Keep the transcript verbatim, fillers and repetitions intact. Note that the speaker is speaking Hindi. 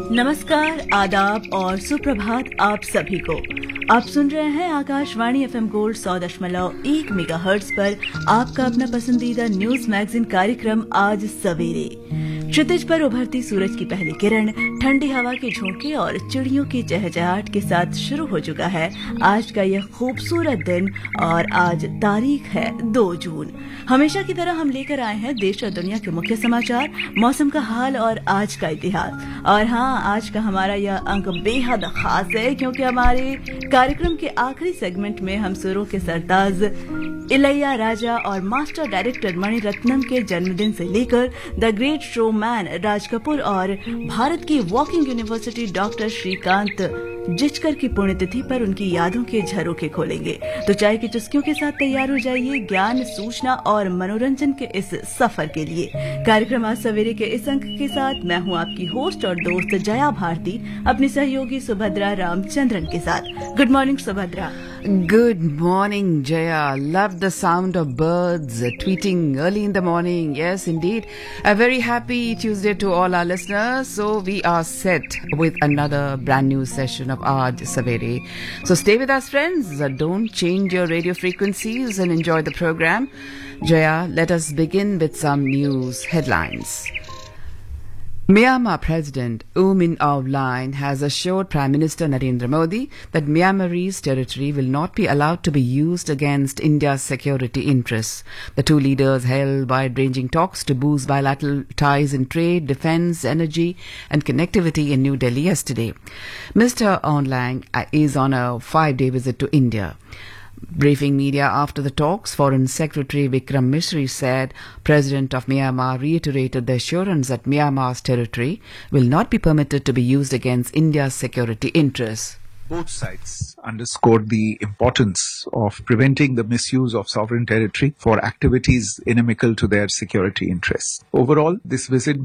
नमस्कार, आदाब और सुप्रभात आप सभी को। आप सुन रहे हैं आकाशवाणी एफएम गोल्ड सौ दशमलव एक मेगाहर्ट्ज पर आपका अपना पसंदीदा न्यूज मैगजीन कार्यक्रम आज सवेरे। क्षितिज पर उभरती सूरज की पहली किरण, ठंडी हवा के झोंके और चिड़ियों की चहचहाट के साथ शुरू हो चुका है आज का यह खूबसूरत दिन। और आज तारीख है दो जून। हमेशा की तरह हम लेकर आए हैं देश और दुनिया के मुख्य समाचार, मौसम का हाल और आज का इतिहास। और हाँ, आज का हमारा यह अंक बेहद खास है क्योंकि हमारे कार्यक्रम के आखिरी सेगमेंट में हम सुरों के सरताज इलैया राजा और मास्टर डायरेक्टर मणि रत्नम के जन्मदिन से लेकर the great showman Raj Kapoor और भारत की walking university doctor Shrikant Jichkar की पुण्यतिथि पर उनकी यादों के झरोखे खोलेंगे। तो चाय की चुस्कियों के साथ तैयार हो जाइए ज्ञान, सूचना और मनोरंजन के इस सफर के लिए। कार्यक्रम आज सवेरे के इस अंक के साथ मैं हूं आपकी होस्ट और दोस्त जया भारती, अपनी सहयोगी सुभद्रा रामचंद्रन के साथ। Good morning Subhadra. Good morning, Jaya. Love the sound of birds uh, tweeting early in the morning. Yes, indeed. A very happy Tuesday to all our listeners. So we are set with another brand new session of Aaj Savere. So stay with us, friends. Uh, don't change your radio frequencies and enjoy the program. Jaya, let us begin with some news headlines. Myanmar President U Min Aung Hlaing has assured Prime Minister Narendra Modi that Myanmarese territory will not be allowed to be used against India's security interests. The two leaders held wide-ranging talks to boost bilateral ties in trade, defence, energy and connectivity in New Delhi yesterday. Mister Aung Hlaing is on a five-day visit to India. Briefing media after the talks, Foreign Secretary Vikram Misri said President of Myanmar reiterated the assurance that Myanmar's territory will not be permitted to be used against India's security interests. Both sides underscored the importance of preventing the misuse of sovereign territory for activities inimical to their security interests. Overall, this visit